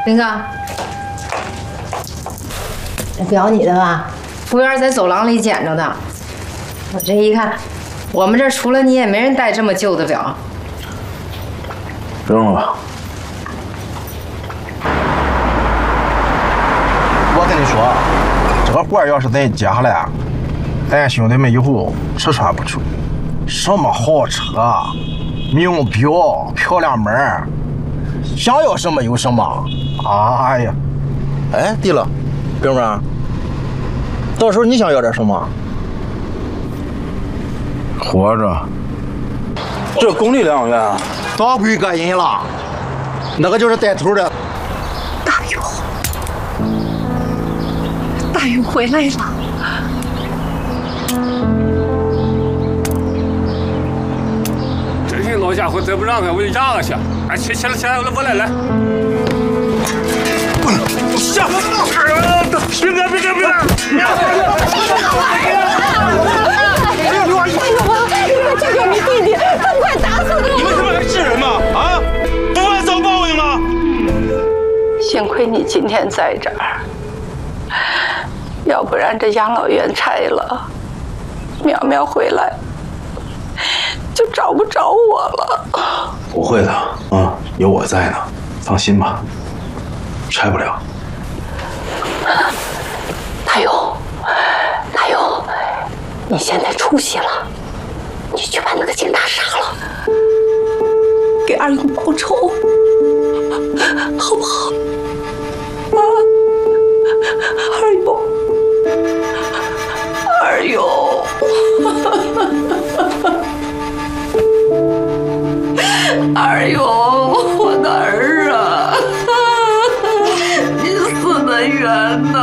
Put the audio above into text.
林哥，这表你的吧？服务员在走廊里捡着的。我这一看，我们这除了你也没人戴这么旧的表。 扔了吧。 我跟你说，这个活要是咱接下来，咱兄弟们以后吃穿不愁，什么豪车、名表、漂亮门，想要什么有什么。哎呀， 哎，对了，哥们儿，到时候你想要点什么？ 活着。 这公立疗养院多亏个人了，那个就是带头的。 大勇，大勇回来了。 这些老家伙再不让开，我就让去。哎，起来，我来。下，别！ 这个你弟弟，他快打死他！ 你们他妈还是人吗？啊，不会遭报应吗？ 幸亏你今天在这儿，要不然这养老院拆了，苗苗回来就找不着我了。 不会的啊，有我在呢，放心吧，拆不了。 大勇，你现在出息了，你去把那个警察杀了，给二勇报仇，好不好？啊，二勇，二勇，我的儿啊，你死得冤呐！